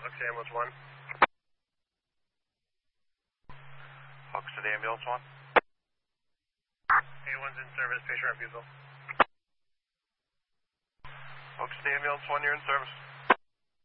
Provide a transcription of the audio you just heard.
Hawks to ambulance 1. Hawks to the ambulance 1. A1's in service, patient refusal. Hawks to the ambulance 1, you're in service.